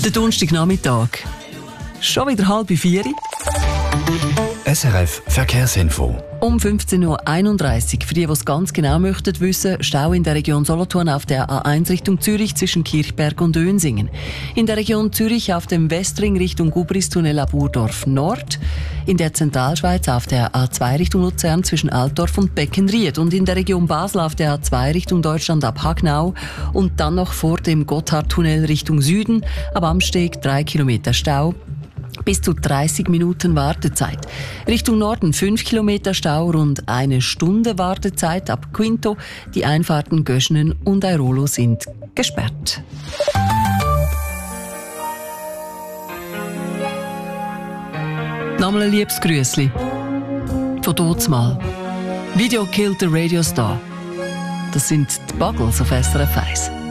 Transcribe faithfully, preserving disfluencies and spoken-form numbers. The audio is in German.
Der Donnerstagnachmittag. Schon wieder halb vier. S R F Verkehrsinfo. Um fünfzehn Uhr einunddreißig. Für die, die es ganz genau möchten wissen, Stau in der Region Solothurn auf der A eins Richtung Zürich zwischen Kirchberg und Önsingen. In der Region Zürich auf dem Westring Richtung Gubristunnel ab Urdorf Nord. In der Zentralschweiz auf der A zwei Richtung Luzern zwischen Altdorf und Beckenried. Und in der Region Basel auf der A zwei Richtung Deutschland ab Hagnau. Und dann noch vor dem Gotthardtunnel Richtung Süden. Ab Amsteg drei Kilometer Stau. Bis zu dreißig Minuten Wartezeit. Richtung Norden fünf Kilometer Stau, rund eine Stunde Wartezeit ab Quinto. Die Einfahrten Göschenen und Airolo sind gesperrt. Nochmal ein liebes Grüßli. Von Dotsmal. Video killed the Radio Star. Das sind die Buggles auf S R F eins.